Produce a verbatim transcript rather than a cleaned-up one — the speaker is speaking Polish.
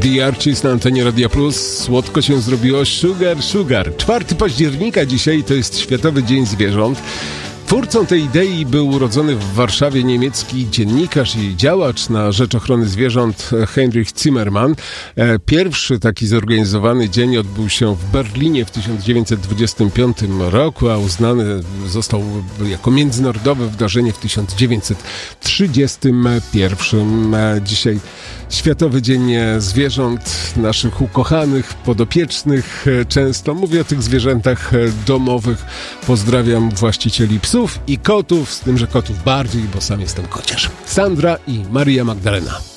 The Archies na antenie Radia Plus. Słodko się zrobiło. Sugar, sugar. czwartego października dzisiaj to jest Światowy Dzień Zwierząt. Twórcą tej idei był urodzony w Warszawie niemiecki dziennikarz i działacz na rzecz ochrony zwierząt Heinrich Zimmermann. Pierwszy taki zorganizowany dzień odbył się w Berlinie w tysiąc dziewięćset dwudziestym piątym roku, a uznany został jako międzynarodowe wydarzenie w tysiąc dziewięćset trzydziestym pierwszym. Dzisiaj Światowy Dzień Zwierząt, naszych ukochanych, podopiecznych. Często mówię o tych zwierzętach domowych. Pozdrawiam właścicieli psów i kotów, z tym, że kotów bardziej, bo sam jestem kociarz. Sandra i Maria Magdalena.